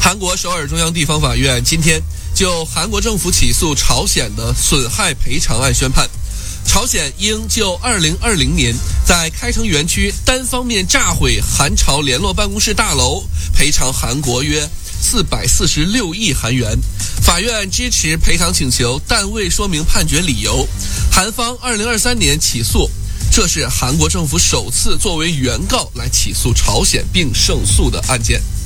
韩国首尔中央地方法院今天就韩国政府起诉朝鲜的损害赔偿案宣判，朝鲜应就2020年在开城园区单方面炸毁韩朝联络办公室大楼赔偿韩国约446亿韩元。法院支持赔偿请求，但未说明判决理由。韩方2023年起诉，这是韩国政府首次作为原告来起诉朝鲜并胜诉的案件。